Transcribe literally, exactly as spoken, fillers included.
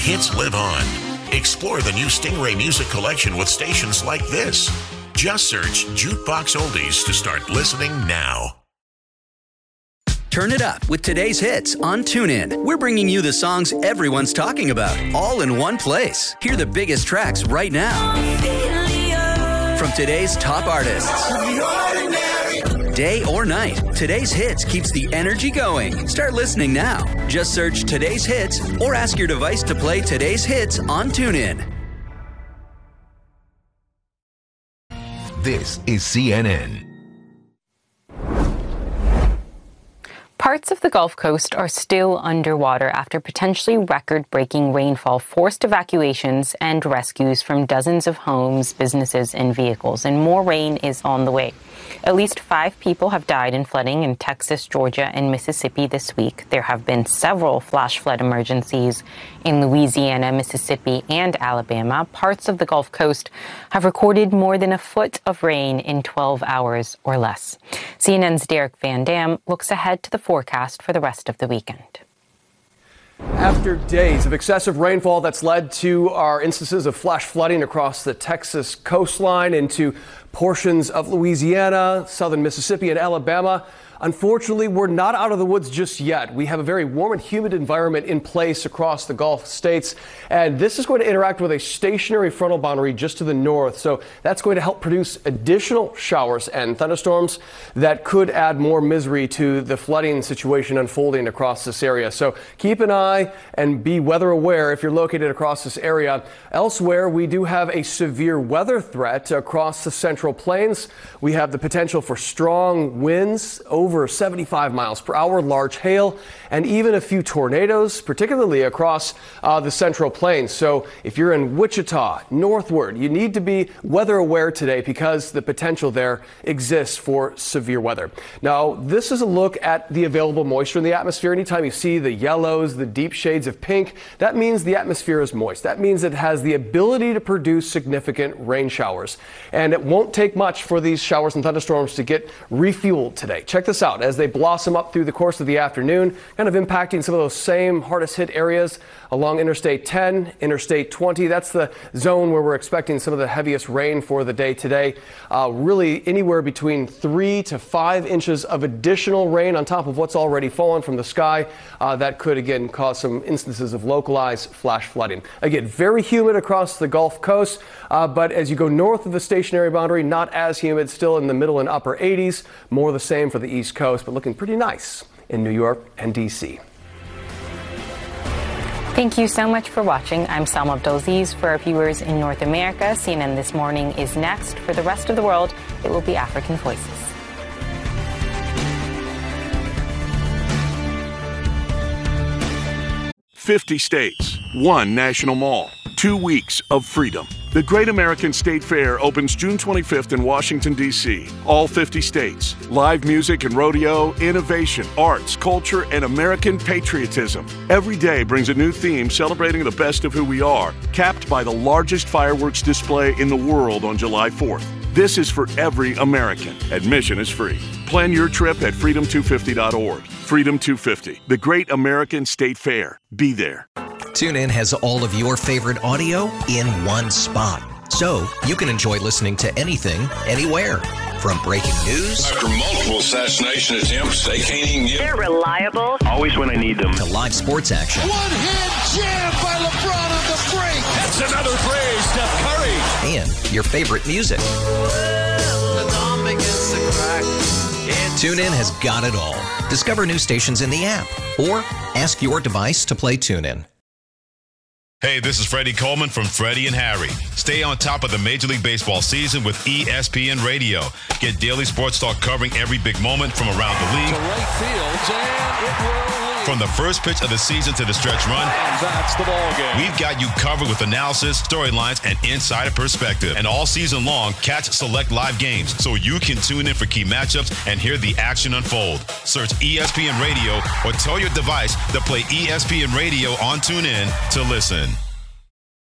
hits live on. Explore the new Stingray music collection with stations like this. Just search Jukebox Oldies to start listening now. Turn it up with today's hits on TuneIn. We're bringing you the songs everyone's talking about, all in one place. Hear the biggest tracks right now. From today's top artists. Day or night, today's hits keeps the energy going. Start listening now. Just search today's hits or ask your device to play today's hits on TuneIn. This is C N N. Parts of the Gulf Coast are still underwater after potentially record-breaking rainfall forced evacuations and rescues from dozens of homes, businesses, and vehicles. And more rain is on the way. At least five people have died in flooding in Texas, Georgia, and Mississippi this week. There have been several flash flood emergencies in Louisiana, Mississippi, and Alabama. Parts of the Gulf Coast have recorded more than a foot of rain in twelve hours or less. C N N's Derek Van Dam looks ahead to the forecast for the rest of the weekend. After days of excessive rainfall that's led to our instances of flash flooding across the Texas coastline into portions of Louisiana, southern Mississippi, and Alabama, unfortunately, we're not out of the woods just yet. We have a very warm and humid environment in place across the Gulf states, and this is going to interact with a stationary frontal boundary just to the north. So that's going to help produce additional showers and thunderstorms that could add more misery to the flooding situation unfolding across this area. So keep an eye and be weather aware if you're located across this area. Elsewhere, we do have a severe weather threat across the Central Plains. We have the potential for strong winds over over seventy-five miles per hour, large hail, and even a few tornadoes, particularly across uh, the Central Plains. So if you're in Wichita, northward, you need to be weather aware today because the potential there exists for severe weather. Now, this is a look at the available moisture in the atmosphere. Anytime you see the yellows, the deep shades of pink, that means the atmosphere is moist. That means it has the ability to produce significant rain showers. And it won't take much for these showers and thunderstorms to get refueled today. Check this out as they blossom up through the course of the afternoon, kind of impacting some of those same hardest hit areas along Interstate ten, Interstate twenty. That's the zone where we're expecting some of the heaviest rain for the day today. Uh, really anywhere between three to five inches of additional rain on top of what's already fallen from the sky. Uh, that could again cause some instances of localized flash flooding. Again, very humid across the Gulf Coast, uh, but as you go north of the stationary boundary, not as humid, still in the middle and upper eighties. More the same for the East Coast, but looking pretty nice in New York and D C. Thank you so much for watching. I'm Salma Abdulaziz. For our viewers in North America, C N N This Morning is next. For the rest of the world, it will be African Voices. fifty states, one national mall, two weeks of freedom. The Great American State Fair opens June twenty-fifth in Washington, D C All fifty states. Live music and rodeo, innovation, arts, culture, and American patriotism. Every day brings a new theme celebrating the best of who we are, capped by the largest fireworks display in the world on July fourth. This is for every American. Admission is free. Plan your trip at freedom two fifty dot org. Freedom two fifty, the Great American State Fair. Be there. TuneIn has all of your favorite audio in one spot, so you can enjoy listening to anything, anywhere. From breaking news after multiple assassination attempts, they can't even get. They're reliable. Always when I need them. To live sports action. One hand jam by LeBron on the break. That's another phrase, Steph Curry. And your favorite music. TuneIn has got it all. Discover new stations in the app or ask your device to play TuneIn. Hey, this is Freddie Coleman from Freddie and Harry. Stay on top of the Major League Baseball season with E S P N Radio. Get daily sports talk covering every big moment from around the league. To right field, and it will lead. From the first pitch of the season to the stretch run. And that's the ball game. We've got you covered with analysis, storylines, and insider perspective. And all season long, catch select live games so you can tune in for key matchups and hear the action unfold. Search E S P N Radio or tell your device to play E S P N Radio on TuneIn to listen.